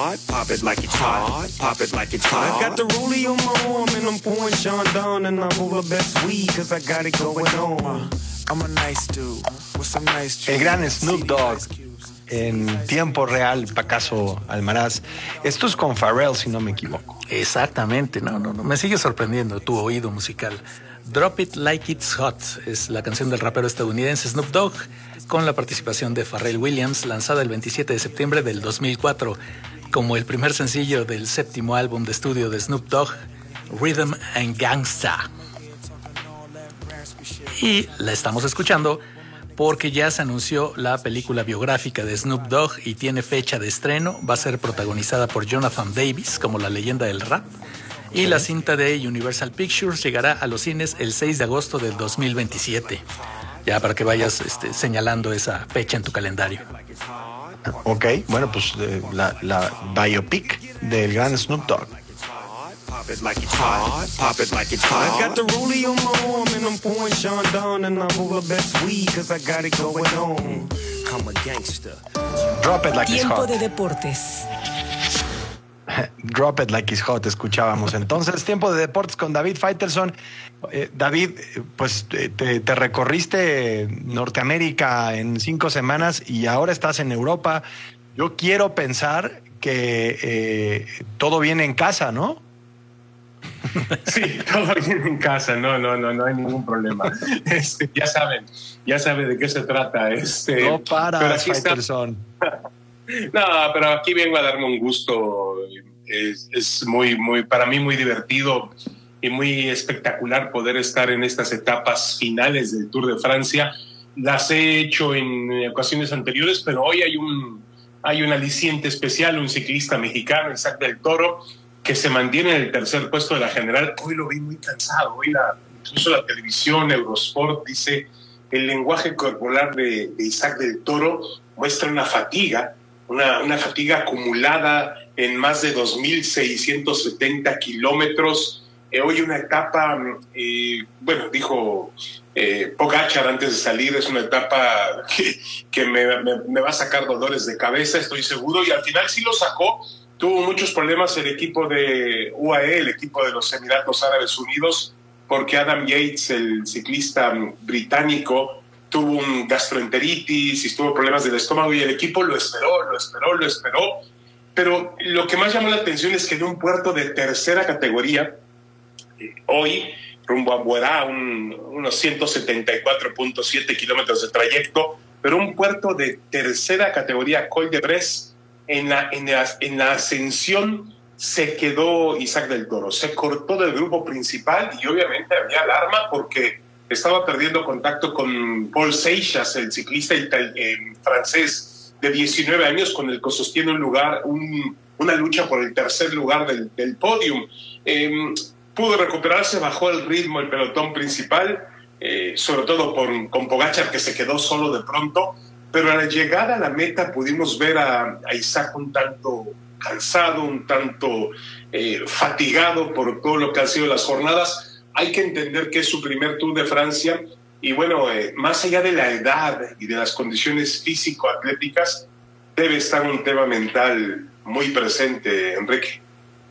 hot, pop it like it's hot, pop it like it's hot. I got the rollie on my arm and I'm pouring Sean down and I'm all the best weed cause I got it going on. I'm a nice dude with some nice. El gran Snoop Dogg en tiempo real, Pacaso Almaraz. Esto es con Pharrell, si no me equivoco. Exactamente, no, me sigue sorprendiendo tu oído musical. Drop It Like It's Hot es la canción del rapero estadounidense Snoop Dogg con la participación de Pharrell Williams, lanzada el 27 de septiembre del 2004 como el primer sencillo del séptimo álbum de estudio de Snoop Dogg, Rhythm and Gangsta. Y la estamos escuchando porque ya se anunció la película biográfica de Snoop Dogg y tiene fecha de estreno. Va a ser protagonizada por Jonathan Davis como la leyenda del rap. Y la cinta de Universal Pictures llegará a los cines el 6 de agosto del 2027. Ya para que vayas señalando esa fecha en tu calendario. Ok, bueno, pues la biopic del gran Snoop Dogg. Pop it like it's hot, pop it like it's hot. I got the rollie on my arm and I'm pouring Sean down and I'm all the best weed cause I got it going on. I'm a gangster. Drop it like it's hot. Tiempo de deportes. Drop it like it's hot, escuchábamos. Entonces, tiempo de deportes con David Faitelson. David, pues te recorriste Norteamérica en 5 semanas y ahora estás en Europa. Yo quiero pensar que todo viene en casa, ¿no? Sí, todo viene en casa, no hay ningún problema. Ya saben de qué se trata. No paras, Faitelson. No, pero aquí vengo a darme un gusto. Es muy, para mí muy divertido y muy espectacular poder estar en estas etapas finales del Tour de Francia. Las he hecho en ocasiones anteriores, pero hoy hay un aliciente especial, un ciclista mexicano, Isaac del Toro, que se mantiene en el tercer puesto de la general. Hoy lo vi muy cansado. Hoy incluso la televisión, Eurosport, dice el lenguaje corporal de Isaac del Toro muestra una fatiga acumulada en más de 2.670 kilómetros. Hoy una etapa, dijo Pogačar antes de salir, es una etapa que me va a sacar dolores de cabeza, estoy seguro, y al final sí lo sacó. Tuvo muchos problemas el equipo de UAE, el equipo de los Emiratos Árabes Unidos, porque Adam Yates, el ciclista británico, tuvo un gastroenteritis y tuvo problemas del estómago y el equipo lo esperó. Pero lo que más llamó la atención es que en un puerto de tercera categoría, hoy, rumbo a Buerá, unos 174.7 kilómetros de trayecto, pero un puerto de tercera categoría, Col de Bresse, en la ascensión se quedó Isaac del Toro, se cortó del grupo principal y obviamente había alarma porque estaba perdiendo contacto con Paul Seixas, el ciclista francés de 19 años, con el que sostiene una lucha por el tercer lugar del podium. Pudo recuperarse, bajó el ritmo el pelotón principal, sobre todo con Pogačar, que se quedó solo de pronto, pero a la llegada a la meta pudimos ver a Isaac un tanto cansado, un tanto fatigado por todo lo que han sido las jornadas. Hay que entender que es su primer Tour de Francia y bueno, más allá de la edad y de las condiciones físico-atléticas, debe estar un tema mental muy presente, Enrique.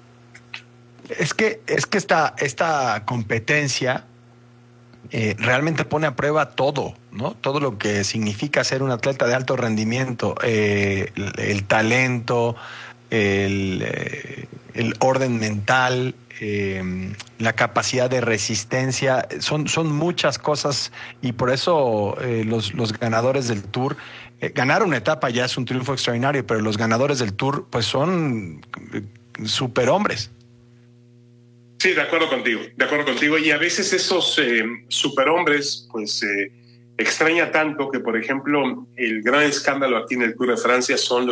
Es que esta competencia realmente pone a prueba todo, ¿no? Todo lo que significa ser un atleta de alto rendimiento, el talento, el orden mental, la capacidad de resistencia, son muchas cosas y por eso los ganadores del Tour, ganar una etapa ya es un triunfo extraordinario, pero los ganadores del Tour pues son superhombres. Sí, de acuerdo contigo. Y a veces esos superhombres, pues extraña tanto que, por ejemplo, el gran escándalo aquí en el Tour de Francia son los